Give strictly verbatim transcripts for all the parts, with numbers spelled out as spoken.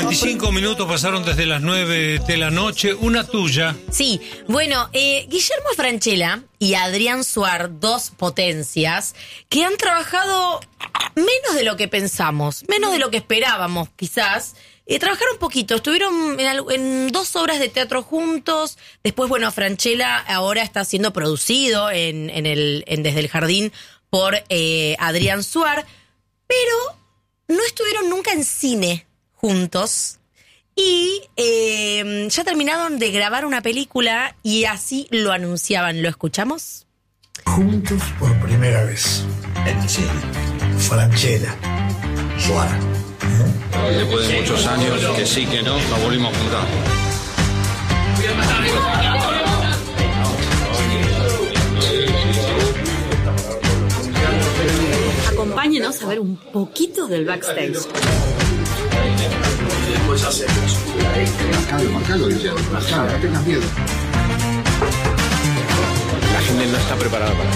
veinticinco minutos pasaron desde las nueve de la noche. Una tuya. Sí, bueno, eh, Guillermo Francella y Adrián Suar, dos potencias, que han trabajado menos de lo que pensamos, menos de lo que esperábamos, quizás. Eh, trabajaron poquito, estuvieron en, al- en dos obras de teatro juntos. Después, bueno, Francella ahora está siendo producido en, en el, en Desde el Jardín por eh, Adrián Suar, pero no estuvieron nunca en cine juntos. Y eh, ya terminaron de grabar una película y así lo anunciaban. ¿Lo escuchamos? Juntos por primera vez. En cine. Francella, Suar. Después de muchos años, que sí, que no, nos volvimos a juntar. Acompáñenos a ver un poquito del backstage. Después hacemos. Marcalo, marcalo, Guillermo, marcalo, no tengas miedo. La gente no está preparada para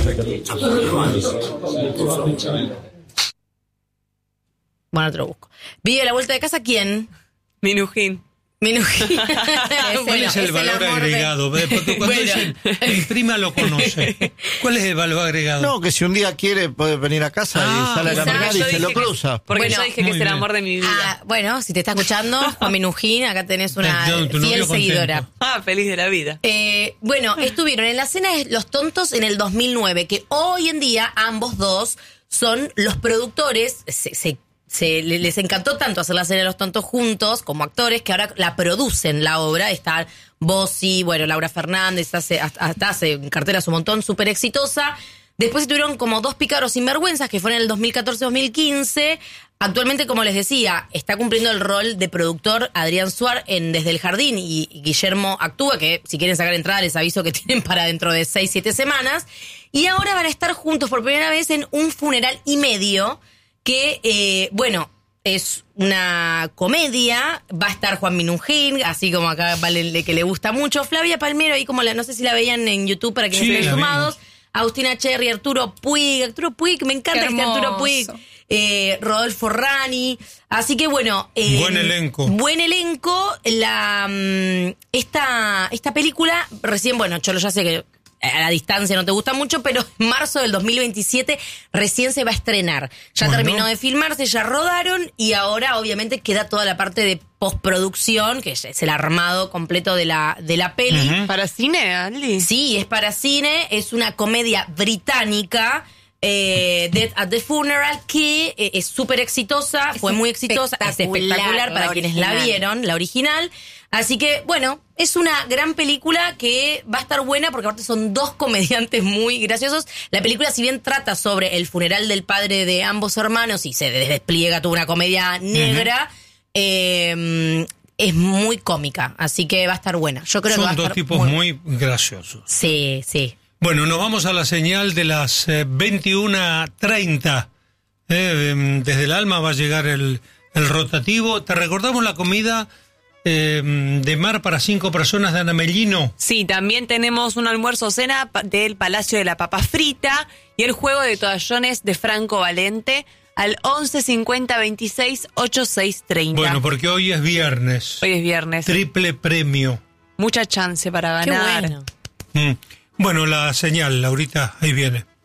Bueno, te lo busco. ¿Vive la vuelta de casa quién? Minujín. Minujín. ¿Cuál es el valor agregado? Porque cuando Bueno. dicen, el prima lo conoce. ¿Cuál es el valor agregado? No, que si un día quiere puede venir a casa Ah, y sale a quizás caminar y yo se lo dije que- cruza. Porque Bueno, yo dije que muy es el bien. amor de mi vida. Ah, bueno, si te está escuchando, Juan Minujín, acá tenés una Yo, tu novio fiel contento. seguidora. Ah, feliz de la vida. Eh, bueno, estuvieron en la cena de Los Tontos en el dos mil nueve, que hoy en día ambos dos son los productores, se, se- se- le- les encantó tanto hacer la cena de Los Tontos juntos como actores que ahora la producen la obra. Está Bossi, bueno, Laura Fernández, hace, hasta hasta hace carteras un montón, súper exitosa. Después estuvieron como dos pícaros sinvergüenzas que fueron en el dos mil catorce dos mil quince. Actualmente, como les decía, está cumpliendo el rol de productor Adrián Suar en Desde el Jardín y y Guillermo actúa, que si quieren sacar entrada les aviso que tienen para dentro de seis, siete semanas. Y ahora van a estar juntos por primera vez en Un funeral y medio, que, eh, bueno, es una comedia. Va a estar Juan Minujín, así como acá vale que le gusta mucho. Flavia Palmero, ahí como la, no sé si la veían en YouTube para quienes Sí, estén la sumados. Agustina Cherry, Arturo Puig, Arturo Puig, me encanta Qué este Arturo hermoso. Puig, eh, Rodolfo Rani, así que bueno. eh, Buen elenco. Buen elenco, la mm, esta, esta película, recién, bueno, Cholo, ya sé que a la distancia no te gusta mucho, pero en marzo del dos mil veintisiete recién se va a estrenar. Ya Bueno. terminó de filmarse, ya rodaron y ahora obviamente queda toda la parte de postproducción, que es el armado completo de la, de la peli. Ujú. ¿Para cine, Andy? Sí, es para cine, es una comedia británica, eh, Death at the Funeral, que eh, es súper exitosa, Es fue muy exitosa, es espectacular, espectacular para la quienes la original. vieron, la original. Así que, bueno, es una gran película que va a estar buena porque aparte son dos comediantes muy graciosos. La película, si bien trata sobre el funeral del padre de ambos hermanos y se despliega toda una comedia negra, eh, es muy cómica, así que va a estar buena. Yo creo que va a Son dos estar tipos muy graciosos. Sí, sí. Bueno, nos vamos a la señal de las eh, veintiuna treinta. Eh, em, desde el alma va a llegar el, el rotativo. ¿Te recordamos la comida eh, de mar para cinco personas de Ana Mellino? Sí, también tenemos un almuerzo cena pa- del Palacio de la Papa Frita y el juego de toallones de Franco Valente al once cincuenta veintiséis ochenta y seis treinta. Bueno, porque hoy es viernes. Hoy es viernes. Triple premio. Mucha chance para Qué ganar. bueno. Mm. Bueno, la señal, Laurita, ahí viene.